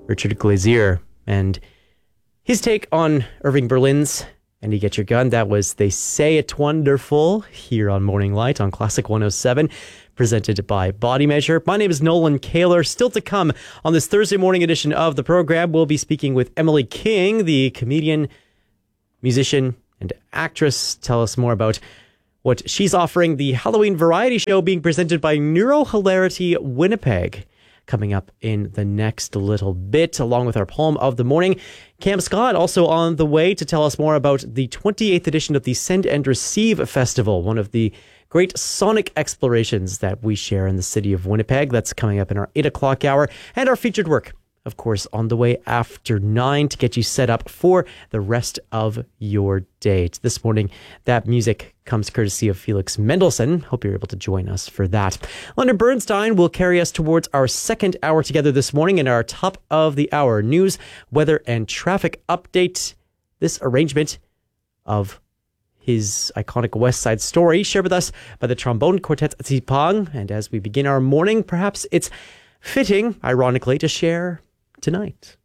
Richard Glazier, and his take on Irving Berlin's And You Get Your Gun. That was They Say It Wonderful here on Morning Light on Classic 107, presented by Body Measure. My name is Nolan Kaler. Still to come on this Thursday morning edition of the program, we'll be speaking with Emily King, the comedian, musician, and actress. Tell us more about what she's offering, the Halloween variety show being presented by Neurohilarity Winnipeg, coming up in the next little bit, along with our poem of the morning. Cam Scott also on the way to tell us more about the 28th edition of the Send and Receive Festival, one of the great sonic explorations that we share in the city of Winnipeg. That's coming up in our 8 o'clock hour, and our featured work, of course, on the way after 9 to get you set up for the rest of your day. This morning, that music comes courtesy of Felix Mendelssohn. Hope you're able to join us for that. Leonard Bernstein will carry us towards our second hour together this morning in our top of the hour news, weather, and traffic update. This arrangement of his iconic West Side Story shared with us by the trombone quartet Zipang. And as we begin our morning, perhaps it's fitting, ironically, to share tonight.